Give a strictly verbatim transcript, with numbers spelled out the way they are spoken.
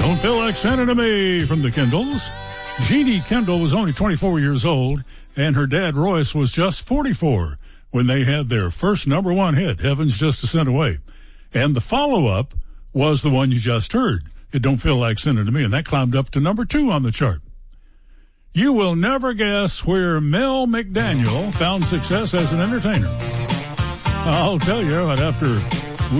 Don't Feel Like Santa to Me from the Kendalls. Jeannie Kendall was only twenty-four years old, and her dad Royce was just forty-four when they had their first number one hit, Heaven's Just a Cent Away. And the follow-up was the one you just heard, It Don't Feel Like Santa to Me, and that climbed up to number two on the chart. You will never guess where Mel McDaniel found success as an entertainer. I'll tell you, but after